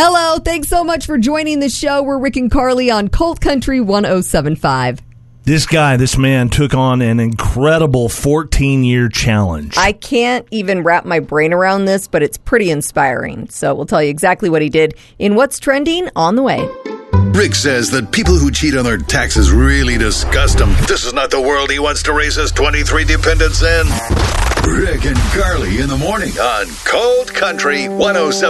Hello, thanks so much for joining the show. We're Rick and Carly on Colt Country 107.5. This man took on an incredible 14-year challenge. I can't even wrap my brain around this, but it's pretty inspiring. So we'll tell you exactly what he did in What's Trending on the way. Rick says that people who cheat on their taxes really disgust him. This is not the world he wants to raise his 23 dependents in. Rick and Carly in the morning on Colt Country 107.